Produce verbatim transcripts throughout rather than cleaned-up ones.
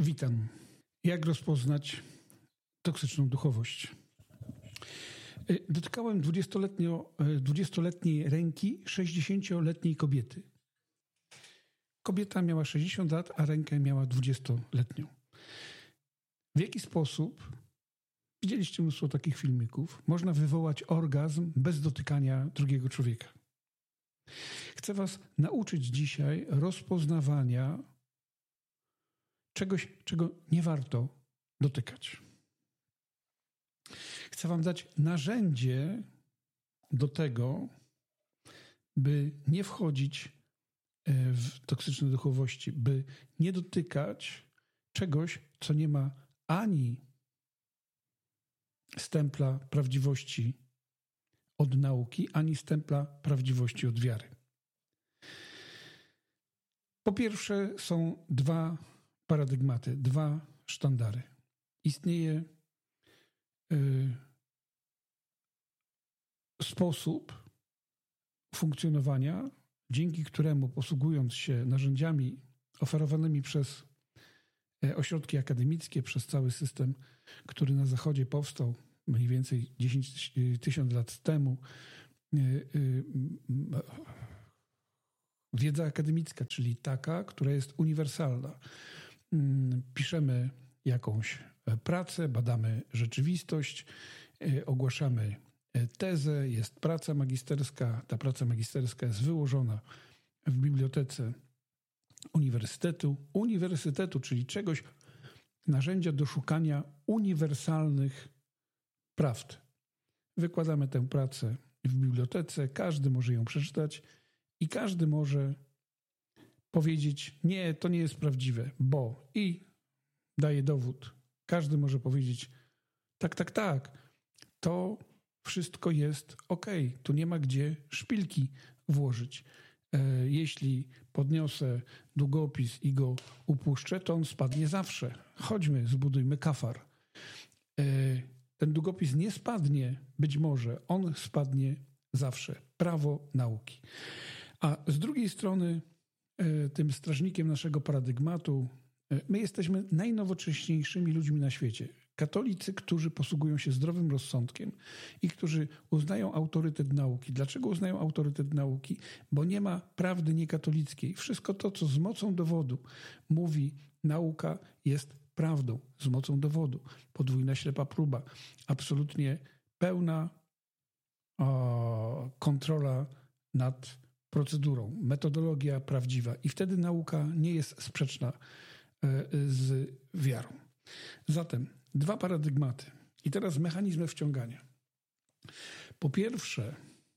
Witam. Jak rozpoznać toksyczną duchowość? Dotykałem dwudziestoletniej ręki sześćdziesięcioletniej kobiety. Kobieta miała sześćdziesiąt lat, a rękę miała dwudziestoletnią. W jaki sposób, widzieliście mnóstwo takich filmików, można wywołać orgazm bez dotykania drugiego człowieka? Chcę was nauczyć dzisiaj rozpoznawania czegoś, czego nie warto dotykać. Chcę wam dać narzędzie do tego, by nie wchodzić w toksyczne duchowości, by nie dotykać czegoś, co nie ma ani stempla prawdziwości od nauki, ani stempla prawdziwości od wiary. Po pierwsze są dwa paradygmaty, dwa sztandary. Istnieje y, sposób funkcjonowania, dzięki któremu, posługując się narzędziami oferowanymi przez ośrodki akademickie, przez cały system, który na Zachodzie powstał mniej więcej dziesięć tysięcy lat temu, y, y, wiedza akademicka, czyli taka, która jest uniwersalna. Piszemy jakąś pracę, badamy rzeczywistość, ogłaszamy tezę, jest praca magisterska. Ta praca magisterska jest wyłożona w bibliotece uniwersytetu. Uniwersytetu, czyli czegoś, narzędzia do szukania uniwersalnych prawd. Wykładamy tę pracę w bibliotece, każdy może ją przeczytać i każdy może powiedzieć, nie, to nie jest prawdziwe, bo i daje dowód. Każdy może powiedzieć, tak, tak, tak, to wszystko jest okej, tu nie ma gdzie szpilki włożyć. Jeśli podniosę długopis i go upuszczę, to on spadnie zawsze. Chodźmy, zbudujmy kafar. Ten długopis nie spadnie, być może, on spadnie zawsze. Prawo nauki. A z drugiej strony, tym strażnikiem naszego paradygmatu, my jesteśmy najnowocześniejszymi ludźmi na świecie. Katolicy, którzy posługują się zdrowym rozsądkiem i którzy uznają autorytet nauki. Dlaczego uznają autorytet nauki? Bo nie ma prawdy niekatolickiej. Wszystko to, co z mocą dowodu mówi nauka, jest prawdą z mocą dowodu. Podwójna ślepa próba. Absolutnie pełna o, kontrola nad procedurą. Metodologia prawdziwa. I wtedy nauka nie jest sprzeczna z wiarą. Zatem dwa paradygmaty. I teraz mechanizmy wciągania. Po pierwsze,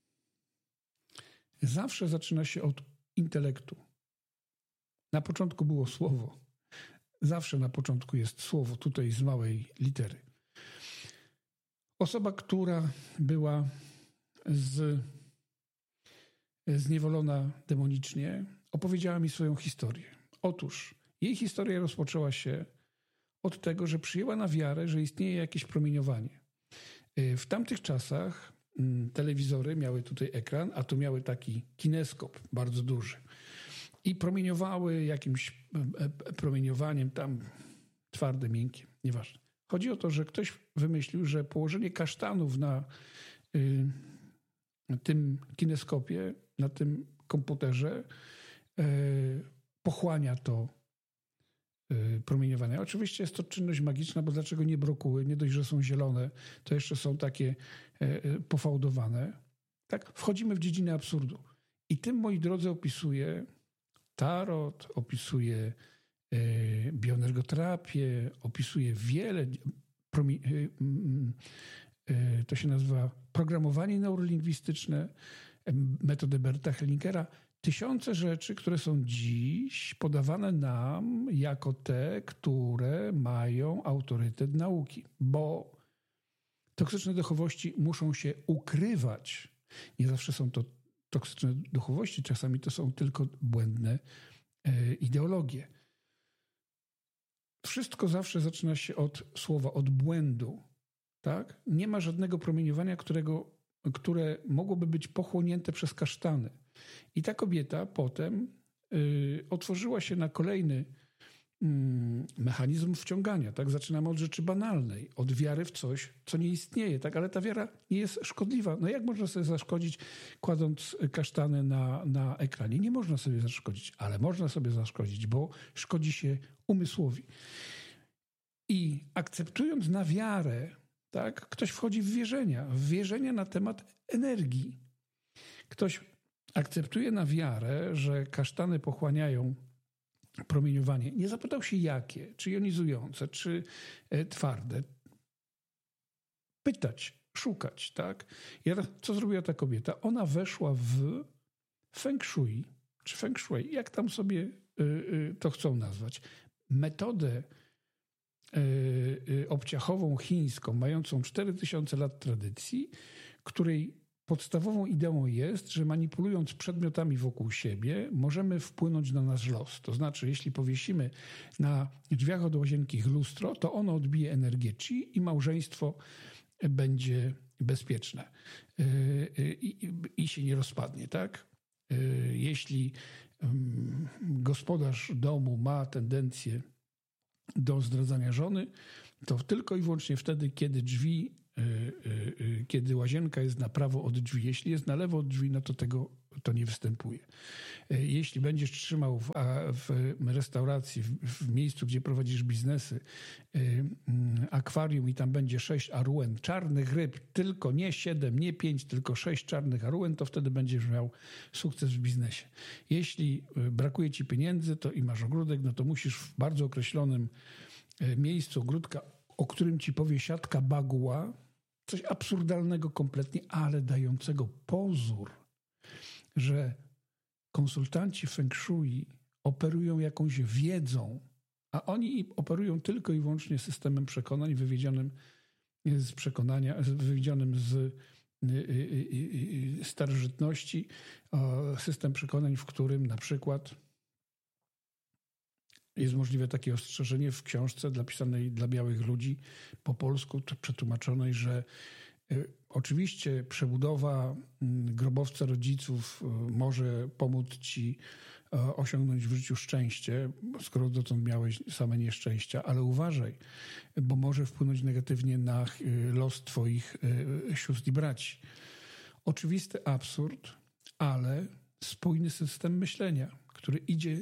zawsze zaczyna się od intelektu. Na początku było słowo. Zawsze na początku jest słowo, tutaj z małej litery. Osoba, która była z, zniewolona demonicznie, opowiedziała mi swoją historię. Otóż jej historia rozpoczęła się od tego, że przyjęła na wiarę, że istnieje jakieś promieniowanie. W tamtych czasach telewizory miały tutaj ekran, a tu miały taki kineskop bardzo duży. I promieniowały jakimś promieniowaniem tam twarde, miękkie, nieważne. Chodzi o to, że ktoś wymyślił, że położenie kasztanów na y, tym kineskopie, na tym komputerze y, pochłania to promieniowania. Oczywiście jest to czynność magiczna, bo dlaczego nie brokuły? Nie dość, że są zielone, to jeszcze są takie pofałdowane. Tak, wchodzimy w dziedzinę absurdu. I tym, moi drodzy, opisuje tarot, opisuje bioenergoterapię, opisuje wiele, to się nazywa programowanie neurolingwistyczne, metodę Berta Hellingera. Tysiące rzeczy, które są dziś podawane nam jako te, które mają autorytet nauki. Bo toksyczne duchowości muszą się ukrywać. Nie zawsze są to toksyczne duchowości, czasami to są tylko błędne e, ideologie. Wszystko zawsze zaczyna się od słowa, od błędu. Tak? Nie ma żadnego promieniowania, którego, które mogłoby być pochłonięte przez kasztany. I ta kobieta potem y, otworzyła się na kolejny mm, mechanizm wciągania, tak? Zaczynamy od rzeczy banalnej, od wiary w coś, co nie istnieje, tak? Ale ta wiara nie jest szkodliwa. No jak można sobie zaszkodzić, kładąc kasztany na, na ekranie? Nie można sobie zaszkodzić, ale można sobie zaszkodzić, bo szkodzi się umysłowi. I akceptując na wiarę, tak? Ktoś wchodzi w wierzenia, w wierzenia na temat energii. Ktoś akceptuje na wiarę, że kasztany pochłaniają promieniowanie. Nie zapytał się jakie, czy jonizujące, czy e, twarde. Pytać, szukać, tak? I teraz, co zrobiła ta kobieta? Ona weszła w feng shui, czy feng shui, jak tam sobie y, y, to chcą nazwać. Metodę y, y, obciachową chińską, mającą cztery tysiące lat tradycji, której podstawową ideą jest, że manipulując przedmiotami wokół siebie, możemy wpłynąć na nasz los. To znaczy, jeśli powiesimy na drzwiach od łazienki lustro, to ono odbije energię chi i małżeństwo będzie bezpieczne i, i, i się nie rozpadnie, tak? Jeśli gospodarz domu ma tendencję do zdradzania żony, to tylko i wyłącznie wtedy, kiedy drzwi kiedy łazienka jest na prawo od drzwi. Jeśli jest na lewo od drzwi, no to tego to nie występuje. Jeśli będziesz trzymał w, w restauracji, w, w miejscu, gdzie prowadzisz biznesy, akwarium i tam będzie sześć aruen czarnych ryb, tylko nie siedem, nie pięć, tylko sześć czarnych aruen, to wtedy będziesz miał sukces w biznesie. Jeśli brakuje ci pieniędzy to i masz ogródek, no to musisz w bardzo określonym miejscu ogródka, o którym ci powie siatka baguła, coś absurdalnego kompletnie, ale dającego pozór, że konsultanci feng shui operują jakąś wiedzą, a oni operują tylko i wyłącznie systemem przekonań wywiedzionym z przekonania, wywiedzionym z starożytności, system przekonań, w którym na przykład jest możliwe takie ostrzeżenie w książce napisanej dla białych ludzi po polsku, przetłumaczonej, że y, oczywiście przebudowa y, grobowca rodziców y, może pomóc ci y, osiągnąć w życiu szczęście, skoro dotąd miałeś same nieszczęścia, ale uważaj, bo może wpłynąć negatywnie na y, los twoich y, sióstr i braci. Oczywisty absurd, ale spójny system myślenia, który idzie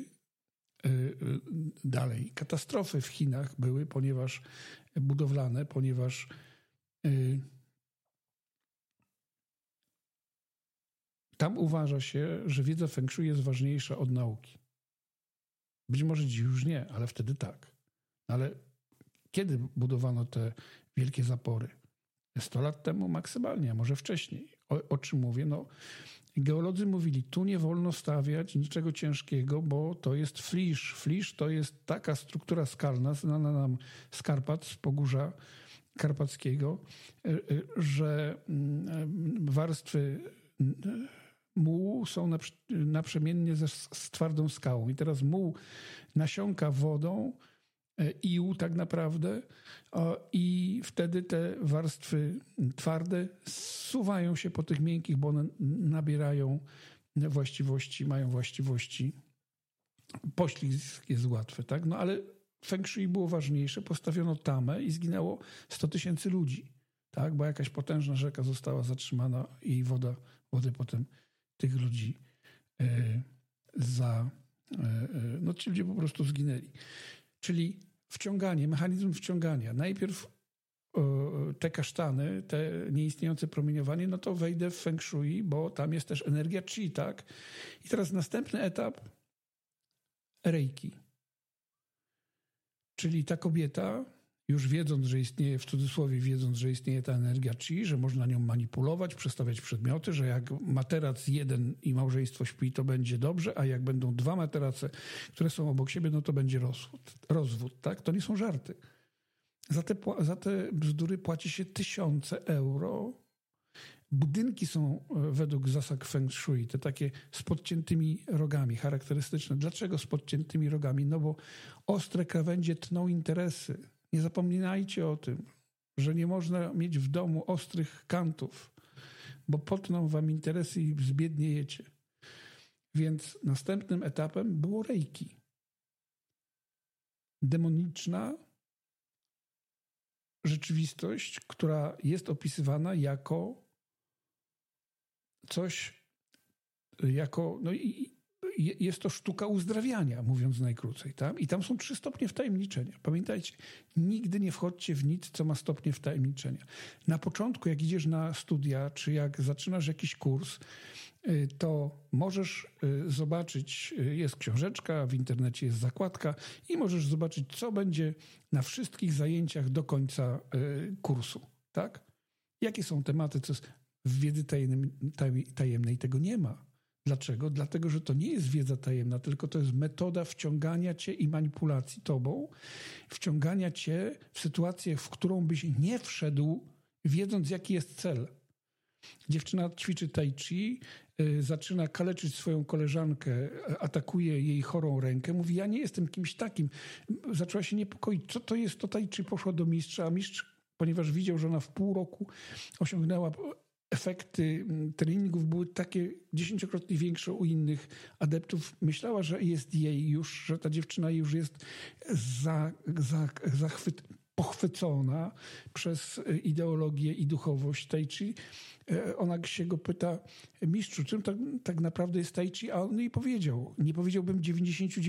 dalej. Katastrofy w Chinach były, ponieważ budowlane, ponieważ y, tam uważa się, że wiedza feng shui jest ważniejsza od nauki. Być może dziś już nie, ale wtedy tak. Ale kiedy budowano te wielkie zapory? sto lat temu maksymalnie, a może wcześniej. O, o czym mówię? No, geolodzy mówili, tu nie wolno stawiać niczego ciężkiego, bo to jest flisz. Flisz to jest taka struktura skalna, znana nam z Karpat, z Pogórza Karpackiego, że warstwy mułu są naprzemiennie z, z twardą skałą. I teraz muł nasiąka wodą, ił tak naprawdę, i wtedy te warstwy twarde zsuwają się po tych miękkich, bo one nabierają właściwości, mają właściwości. Poślizg jest łatwy, tak? No ale feng shui było ważniejsze. Postawiono tamę i zginęło sto tysięcy ludzi, tak? Bo jakaś potężna rzeka została zatrzymana i woda, wody potem tych ludzi e, za... E, no ci ludzie po prostu zginęli. Czyli wciąganie, mechanizm wciągania. Najpierw y, te kasztany, te nieistniejące promieniowanie, no to wejdę w feng shui, bo tam jest też energia chi, tak? I teraz następny etap, reiki. Czyli ta kobieta, już wiedząc, że istnieje, w cudzysłowie wiedząc, że istnieje ta energia chi, że można nią manipulować, przestawiać przedmioty, że jak materac jeden i małżeństwo śpi, to będzie dobrze, a jak będą dwa materace, które są obok siebie, no to będzie rozwód. Rozwód, tak? To nie są żarty. Za te, za te bzdury płaci się tysiące euro. Budynki są według zasad feng shui, te takie z podciętymi rogami, charakterystyczne. Dlaczego z podciętymi rogami? No bo ostre krawędzie tną interesy. Nie zapominajcie o tym, że nie można mieć w domu ostrych kantów, bo potną wam interesy i zbiedniejecie. Więc następnym etapem było reiki. demoniczna rzeczywistość, która jest opisywana jako coś, jako, no i jest to sztuka uzdrawiania, mówiąc najkrócej. Tam? I tam są trzy stopnie wtajemniczenia. Pamiętajcie, nigdy nie wchodźcie w nic, co ma stopnie wtajemniczenia. Na początku, jak idziesz na studia, czy jak zaczynasz jakiś kurs, to możesz zobaczyć, jest książeczka, w internecie jest zakładka i możesz zobaczyć, co będzie na wszystkich zajęciach do końca kursu. Tak? Jakie są tematy, co jest w wiedzy tajemnej, tego nie ma. Dlaczego? Dlatego, że to nie jest wiedza tajemna, tylko to jest metoda wciągania cię i manipulacji tobą, wciągania cię w sytuację, w którą byś nie wszedł, wiedząc, jaki jest cel. Dziewczyna ćwiczy tai chi, y, zaczyna kaleczyć swoją koleżankę, atakuje jej chorą rękę, mówi, ja nie jestem kimś takim. Zaczęła się niepokoić, co to jest to tai chi, poszła do mistrza, a mistrz, ponieważ widział, że ona w pół roku osiągnęła efekty treningów, były takie dziesięciokrotnie większe u innych adeptów. Myślała, że jest jej już, że ta dziewczyna już jest za, za, zachwyt, pochwycona przez ideologię i duchowość tai chi. Ona się go pyta, mistrzu, czym tak, tak naprawdę jest tai chi? A on jej powiedział, nie powiedziałbym dziewięćdziesiąt